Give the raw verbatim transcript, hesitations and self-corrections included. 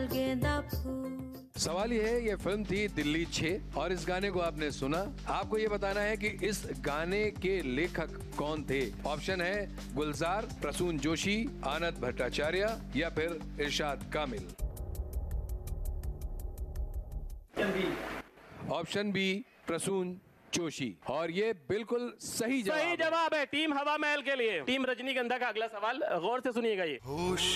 लाल गेंदा फूल। सवाल ये है, ये फिल्म थी दिल्ली छह और इस गाने को आपने सुना। आपको ये बताना है कि इस गाने के लेखक कौन थे। ऑप्शन है गुलजार, प्रसून जोशी, आनंद भट्टाचार्य या फिर इरशाद कामिल। ऑप्शन बी प्रसून जोशी और ये बिल्कुल सही जवाब सही जवाब है टीम हवा महल के लिए। टीम रजनीगंधा का अगला सवाल गौर से सुनिएगा ये।